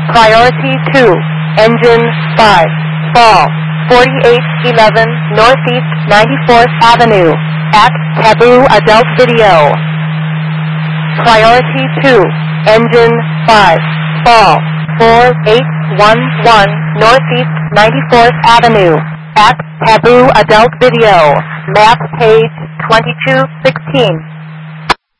Priority 2, Engine 5, Fall 4811 Northeast 94th Avenue, at Taboo Adult Video. Priority 2, Engine 5, Fall 4811 Northeast 94th Avenue, at Taboo Adult Video, map page 2216.